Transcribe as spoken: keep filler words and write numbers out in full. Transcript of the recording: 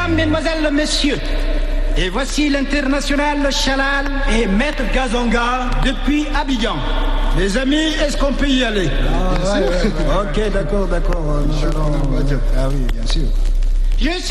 Mesdames, Mesdemoiselles, Messieurs, et voici l'international Chalal et Maître Gazonga depuis Abidjan. Les amis, est-ce qu'on peut y aller? Ah, ouais, ouais, ouais, ouais. Ok, d'accord, d'accord. Ah oui, bien sûr. Je suis